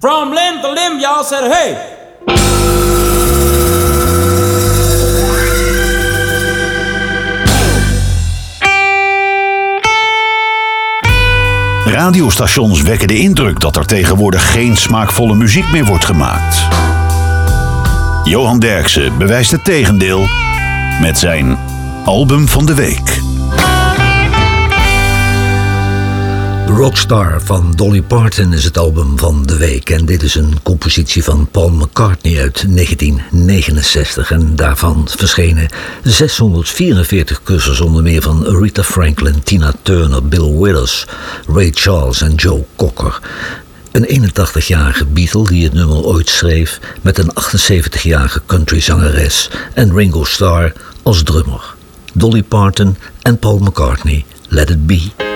From limb to limb, y'all said, hey. Radiostations wekken de indruk dat er tegenwoordig geen smaakvolle muziek meer wordt gemaakt. Johan Derksen bewijst het tegendeel met zijn album van de week. Rockstar van Dolly Parton is het album van de week. En dit is een compositie van Paul McCartney uit 1969. En daarvan verschenen 644 covers, onder meer van Aretha Franklin, Tina Turner, Bill Withers, Ray Charles en Joe Cocker. Een 81-jarige Beatle die het nummer ooit schreef met een 78-jarige countryzangeres en Ringo Starr als drummer. Dolly Parton en Paul McCartney, Let It Be.